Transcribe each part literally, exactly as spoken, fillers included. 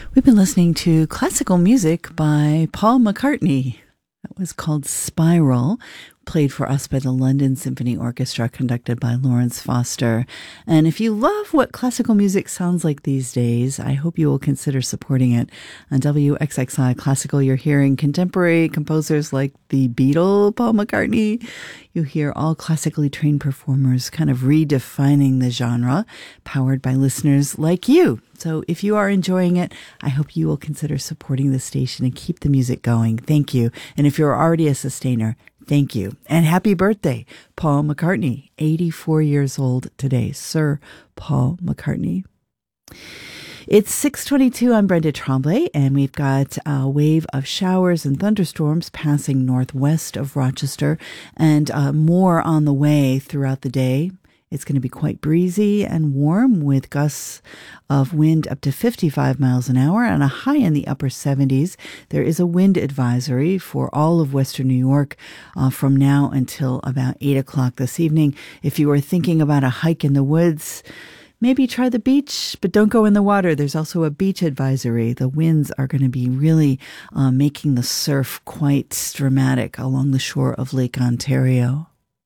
We've been listening to classical music by Paul McCartney. That was called Spiral, played for us by the London Symphony Orchestra, conducted by Lawrence Foster. And if you love what classical music sounds like these days, I hope you will consider supporting it. On W X X I Classical, you're hearing contemporary composers like the Beatle, Paul McCartney. You hear all classically trained performers kind of redefining the genre, powered by listeners like you. So if you are enjoying it, I hope you will consider supporting the station and keep the music going. Thank you. And if you're already a sustainer, thank you. And happy birthday, Paul McCartney, eighty-four years old today. Sir Paul McCartney. It's six twenty-two. I'm Brenda Tremblay, and we've got a wave of showers and thunderstorms passing northwest of Rochester, and uh, more on the way throughout the day. It's going to be quite breezy and warm with gusts of wind up to fifty-five miles an hour and a high in the upper seventies. There is a wind advisory for all of Western New York uh, from now until about eight o'clock this evening. If you are thinking about a hike in the woods, maybe try the beach, but don't go in the water. There's also a beach advisory. The winds are going to be really uh, making the surf quite dramatic along the shore of Lake Ontario.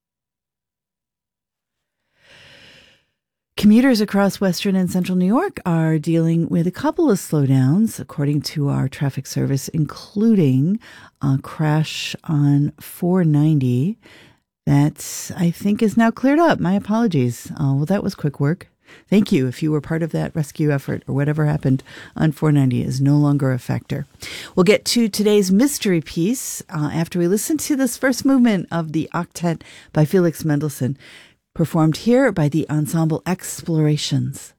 Commuters across Western and Central New York are dealing with a couple of slowdowns, according to our traffic service, including a crash on four ninety that I think is now cleared up. My apologies. Uh, well, that was quick work. Thank you. If you were part of that rescue effort or whatever happened on four ninety is no longer a factor. We'll get to today's mystery piece uh, after we listen to this first movement of the octet by Felix Mendelssohn, performed here by the Ensemble Explorations.